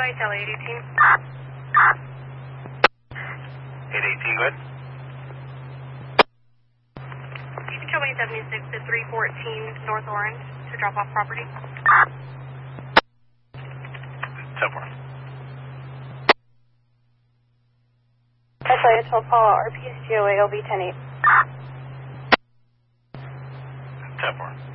Tele 818. 818, go ahead. You can show me 76 to 314 North Orange to drop off property. 10-4. Actually, I told Paul RPS GOA will be 10-8. 10-4.